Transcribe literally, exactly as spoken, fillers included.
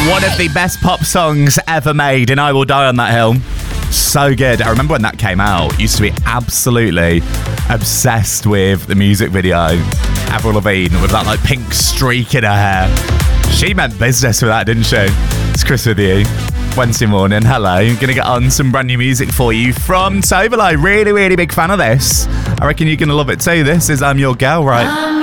One of the best pop songs ever made, and I Will Die on That Hill. So good. I remember when that came out, used to be absolutely obsessed with the music video. Avril Lavigne with that like pink streak in her hair. She meant business with that, didn't she? It's Chris with you. Wednesday morning. Hello. I'm going to get on some brand new music for you from Tobelo. Really, really big fan of this. I reckon you're going to love it too. This is I'm Your Girl, right?